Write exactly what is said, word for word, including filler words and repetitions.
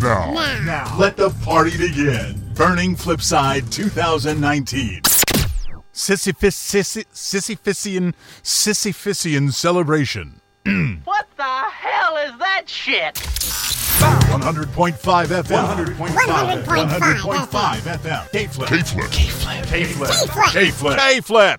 Now. Now. Now. Let the party begin. Burning Flipside twenty nineteen. Sisyphus, Sissy, Sisyphusian, Sisyphusian celebration. What the hell is that shit? one hundred point five F M. one hundred point five. one hundred point five F M. K-Flip. K-Flip. K-Flip. K-Flip. K-Flip. K-Flip. K-Flip.